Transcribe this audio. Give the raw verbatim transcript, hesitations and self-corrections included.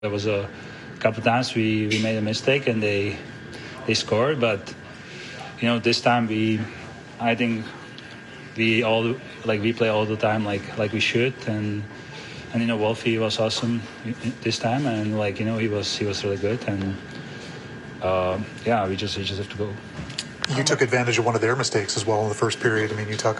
There was a couple times we, we made a mistake and they they scored, but you know this time we, I think we all like we play all the time like like we should, and and you know Wolfie was awesome this time, and like you know he was he was really good, and uh, yeah we just we just have to go. You took advantage of one of their mistakes as well in the first period. I mean, you talk